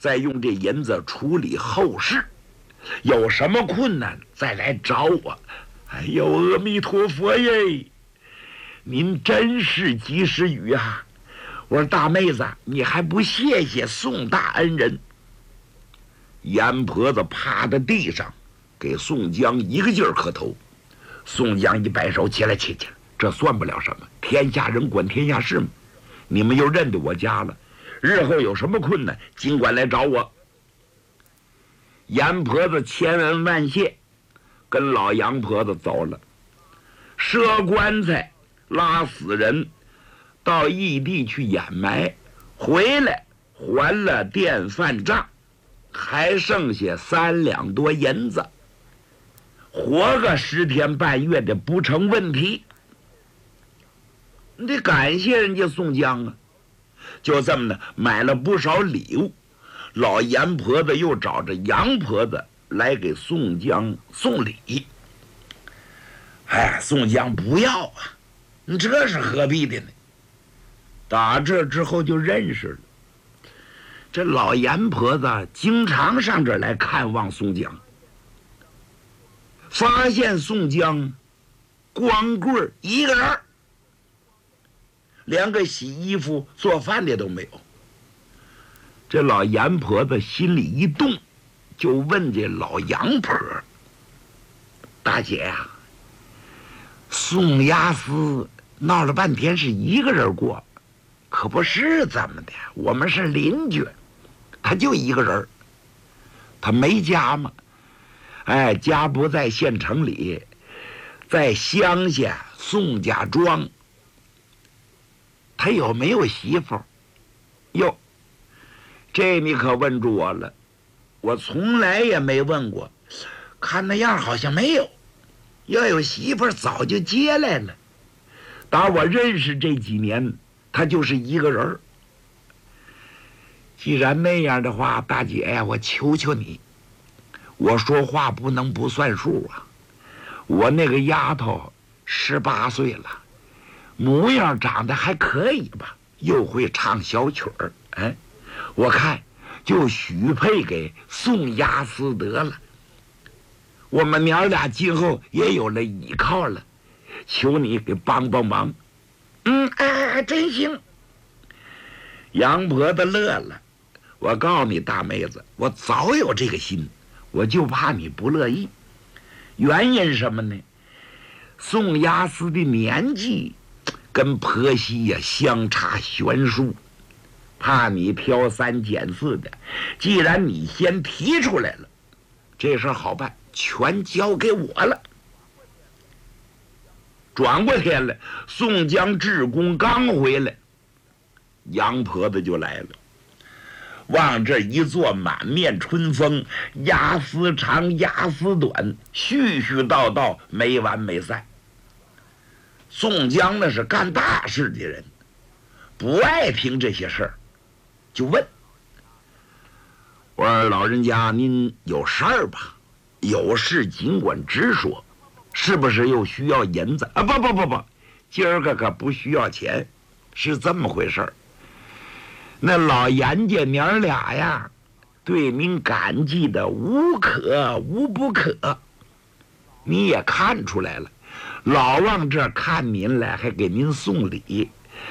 再用这银子处理后事，有什么困难再来找我。哎呦，阿弥陀佛耶！您真是及时雨啊！我说大妹子，你还不谢谢宋大恩人？阎婆子趴在地上，给宋江一个劲儿磕头。宋江一摆手，起来，这算不了什么，天下人管天下事嘛。你们又认得我家了，日后有什么困难，尽管来找我。阎婆子千恩万谢，跟老杨婆子走了，赊棺材，拉死人，到异地去掩埋，回来还了电饭账，还剩下3两多银子，活个10天半月的不成问题。你得感谢人家宋江啊！就这么的买了不少礼物，老阎婆子又找着杨婆子来给宋江送礼。哎，宋江不要啊，你这是何必的呢？打这之后就认识了，这老阎婆子经常上这儿来看望宋江，发现宋江光棍一个人，连个洗衣服做饭的都没有。这老阎婆子心里一动，就问这老杨婆：“大姐呀，宋押司闹了半天是一个人过，可不是怎么的？我们是邻居，他就一个人，他没家吗？哎，家不在县城里，在乡下宋家庄。他有没有媳妇？哟，这你可问住我了，我从来也没问过，看那样好像没有。要有媳妇早就接来了。打我认识这几年，他就是一个人。既然那样的话，大姐呀，我求求你，我说话不能不算数啊。我那个丫头18岁了，模样长得还可以吧，又会唱小曲儿，哎，我看就许配给宋押司得了。我们娘俩今后也有了依靠了，求你给帮帮忙。哎，真行。杨婆子乐了，我告诉你大妹子，我早有这个心，我就怕你不乐意。原因是什么呢？宋押司的年纪跟婆媳呀相差悬殊，怕你挑三拣四的。既然你先提出来了，这事好办，全交给我了。转过天来，宋江至公刚回来，杨婆子就来了，往这一坐，满面春风，押司长押司短，絮絮叨叨，没完没散。宋江那是干大事的人，不爱听这些事儿，就问我说：“老人家，您有事儿吧？有事尽管直说，是不是又需要银子啊？”不，今儿个可不需要钱，是这么回事儿。那老严家娘俩呀，对您感激的无可无不可，你也看出来了。老往这看您来，还给您送礼。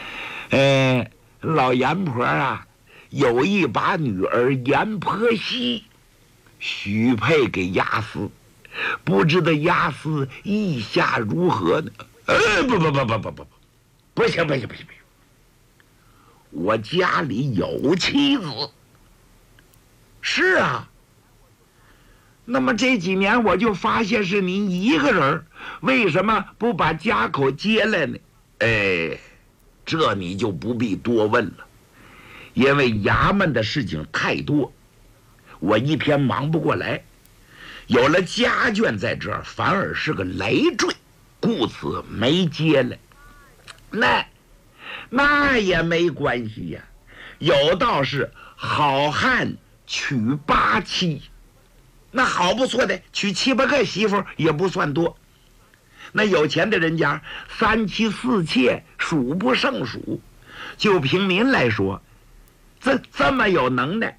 老阎婆啊，有意把女儿阎婆惜许配给押司，不知道押司意下如何呢？不行！我家里有妻子。是啊，那么这几年我就发现是您一个人，为什么不把家口接来呢？这你就不必多问了，因为衙门的事情太多，我一天忙不过来，有了家眷在这儿反而是个累赘，故此没接来。那也没关系呀，有道是好汉娶8妻，那好不错的，娶7、8个媳妇也不算多。那有钱的人家3妻4妾数不胜数，就凭您来说，这么有能耐，